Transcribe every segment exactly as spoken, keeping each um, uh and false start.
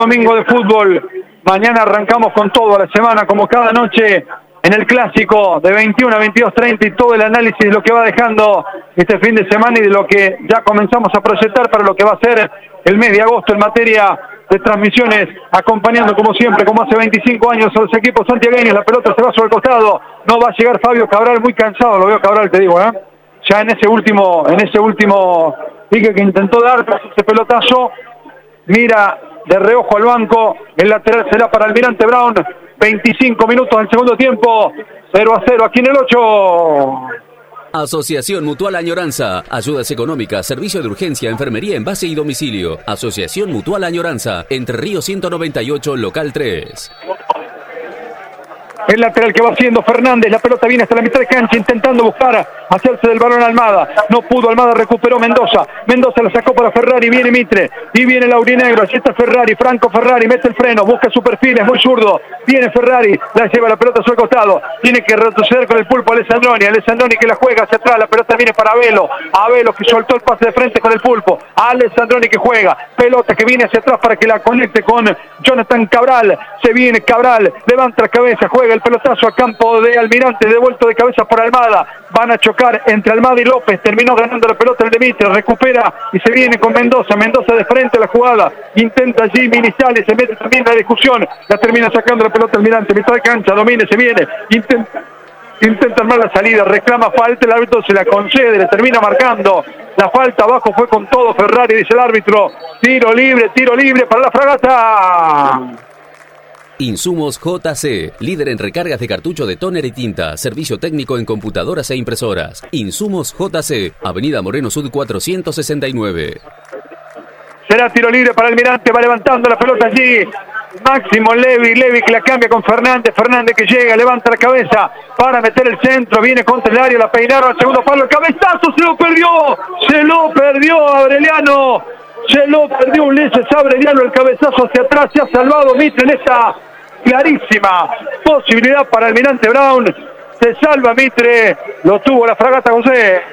Domingo de fútbol. Mañana arrancamos con todo a la semana, como cada noche, en el clásico de veintiuno a veintidós treinta y todo el análisis de lo que va dejando este fin de semana y de lo que ya comenzamos a proyectar para lo que va a ser el mes de agosto en materia de transmisiones, acompañando como siempre, como hace veinticinco años, a los equipos santiagueños. La pelota se va sobre el costado, no va a llegar Fabio Cabral, muy cansado, lo veo Cabral, te digo, ¿eh? Ya en ese último, en ese último pique que intentó dar, ese pelotazo, mira de reojo al banco, el lateral será para Almirante Brown, veinticinco minutos del segundo tiempo, cero a cero aquí en el ocho. Asociación Mutual Añoranza, ayudas económicas, servicio de urgencia, enfermería en base y domicilio. Asociación Mutual Añoranza, Entre Ríos ciento noventa y ocho, local tres. El lateral que va haciendo Fernández, la pelota viene hasta la mitad de cancha intentando buscar hacerse del balón a Almada, no pudo, Almada recuperó Mendoza, Mendoza la sacó para Ferrari, viene Mitre, y viene Laurinegro, allí está Ferrari, Franco Ferrari, mete el freno, busca su perfil, es muy zurdo, viene Ferrari, la lleva la pelota a su costado, tiene que retroceder con el pulpo Alessandroni, Alessandroni que la juega hacia atrás, la pelota viene para Abelo, Abelo que soltó el pase de frente con el pulpo, Alessandroni que juega, pelota que viene hacia atrás para que la conecte con Jonathan Cabral, se viene Cabral, levanta la cabeza, juega el pelotazo a campo de Almirante, devuelto de cabeza por Almada, van a chocar entre Almada y López, terminó ganando la pelota el de Mitre, recupera y se viene con Mendoza, Mendoza de frente a la jugada, intenta allí Minizales, se mete también en la discusión, la termina sacando la pelota Almirante, mitad de cancha, domine, se viene, intenta, intenta armar la salida, reclama falta, el árbitro se la concede, le termina marcando la falta, abajo fue con todo Ferrari, dice el árbitro, tiro libre, tiro libre para la Fragata. Insumos J C, líder en recargas de cartucho de tóner y tinta, servicio técnico en computadoras e impresoras. Insumos J C, Avenida Moreno Sud cuatrocientos sesenta y nueve. Será tiro libre para Almirante, va levantando la pelota allí. Máximo Levi, Levi que la cambia con Fernández, Fernández que llega, levanta la cabeza para meter el centro, viene contra el área, la peinaron al segundo palo, el cabezazo se lo perdió, se lo perdió Aureliano, se lo perdió Ulises Aureliano, el cabezazo hacia atrás, se ha salvado Mitre en esta clarísima posibilidad para Almirante Brown, se salva Mitre, lo tuvo la Fragata José.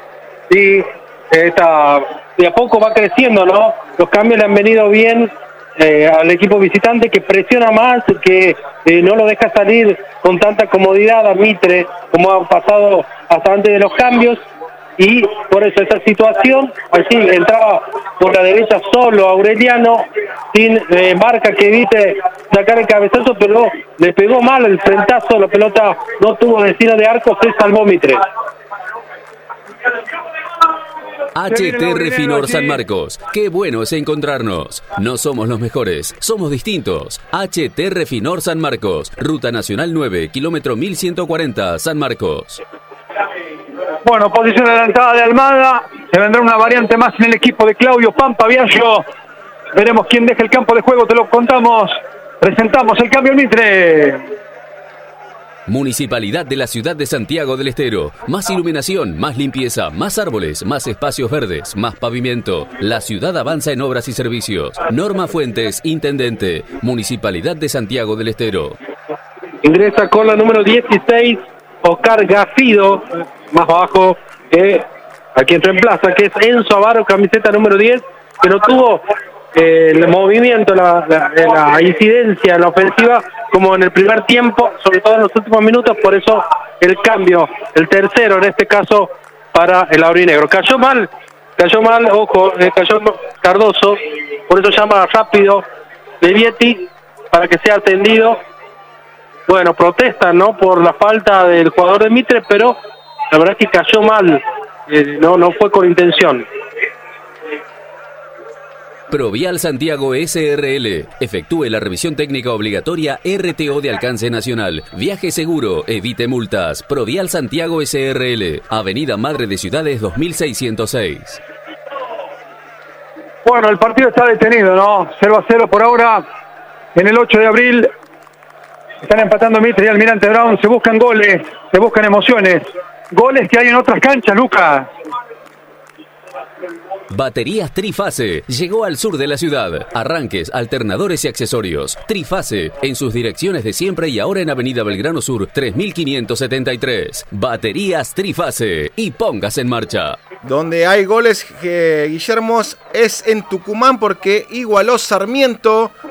Y esta, de a poco va creciendo, ¿no? Los cambios le han venido bien eh, al equipo visitante, que presiona más, que eh, no lo deja salir con tanta comodidad a Mitre, como ha pasado hasta antes de los cambios. Y por eso esa situación, así entraba por la derecha solo Aureliano, sin eh, marca que evite sacar el cabezazo, pero le pegó mal el frentazo, la pelota no tuvo destino de arco, se salvó Mitre. H T Refinor San Marcos, qué bueno es encontrarnos. No somos los mejores, somos distintos. H T Refinor San Marcos, Ruta Nacional nueve, kilómetro mil ciento cuarenta, San Marcos. Bueno, posición adelantada de Almada, se vendrá una variante más en el equipo de Claudio Pampa Biagio. Veremos quién deja el campo de juego, te lo contamos. Presentamos el cambio en Mitre. Municipalidad de la Ciudad de Santiago del Estero. Más iluminación, más limpieza, más árboles, más espacios verdes, más pavimento. La ciudad avanza en obras y servicios. Norma Fuentes, Intendente. Municipalidad de Santiago del Estero. Ingresa con la número dieciséis, Oscar Gafido, más abajo que a quien reemplaza, que es Enzo Avaro, camiseta número diez, que no tuvo eh, el movimiento, la, la, la incidencia en la ofensiva como en el primer tiempo, sobre todo en los últimos minutos, por eso el cambio, el tercero en este caso para el aurinegro. Cayó mal, cayó mal, ojo, eh, cayó Cardoso, por eso llama rápido de Vietti para que sea atendido. Bueno, protestan, ¿no?, por la falta del jugador de Mitre, pero la verdad es que cayó mal, eh, no, no fue con intención. Provial Santiago S R L. Efectúe la revisión técnica obligatoria R T O de alcance nacional. Viaje seguro, evite multas. Provial Santiago S R L. Avenida Madre de Ciudades dos mil seiscientos seis. Bueno, el partido está detenido, ¿no? cero a cero por ahora. En el ocho de abril están empatando Mitre y Almirante Brown. Se buscan goles, se buscan emociones. Goles que hay en otras canchas, Lucas. Baterías Trifase llegó al sur de la ciudad. Arranques, alternadores y accesorios. Trifase en sus direcciones de siempre y ahora en Avenida Belgrano Sur tres mil quinientos setenta y tres. Baterías Trifase y póngase en marcha. Donde hay goles, eh, Guillermo, es en Tucumán porque igualó Sarmiento